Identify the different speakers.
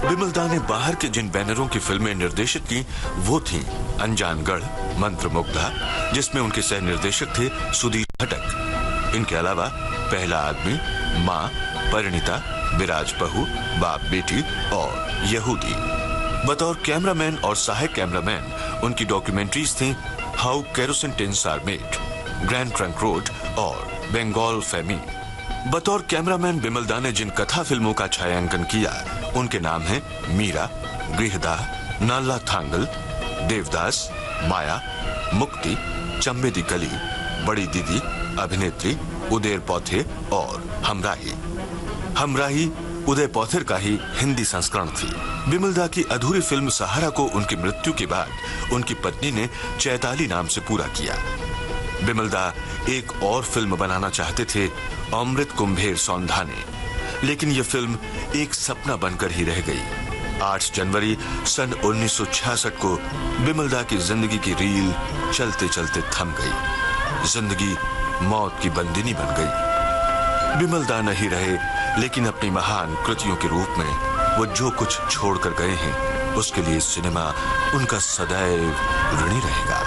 Speaker 1: बिमलदा ने बाहर के जिन बैनरों की फिल्में निर्देशित की वो थीं अनजानगढ़, मंत्रमुग्धा, जिसमें उनके सह निर्देशक थे सुधीर भटक। इनके अलावा पहला आदमी, माँ, परिणीता, विराज बहू, बाप बेटी और यहूदी। बतौर कैमरामैन और सहायक कैमरामैन उनकी डॉक्यूमेंट्रीज थीं how kerosene tins are made, grand trunk road और बंगाल फेमी। बतौर कैमरामैन बिमलदा ने जिन कथा फिल्मों का छायांकन किया उनके नाम हैं मीरा, गृहदाह, नाला थांगल, देवदास, माया, मुक्ति, चंबे दी गली, बड़ी दीदी, अभिनेत्री, उदेर पौथे और हमराही। हमराही उदय पौथेर का ही हिंदी संस्करण थी। बिमलदा की अधूरी फिल्म सहारा को उनकी मृत्यु के बाद उनकी पत्नी ने चैताली नाम से पूरा किया। बिमलदा एक और फिल्म बनाना चाहते थे, अमृत कुंभेर सौंधाने, लेकिन यह फिल्म एक सपना बनकर ही रह गई। 8 जनवरी सन 1966 को बिमलदा की जिंदगी की रील चलते चलते थम गई। जिंदगी मौत की बंदिनी बन गई। बिमलदा नहीं रहे, लेकिन अपनी महान कृतियों के रूप में वो जो कुछ छोड़कर गए हैं उसके लिए सिनेमा उनका सदैव ऋणी रहेगा।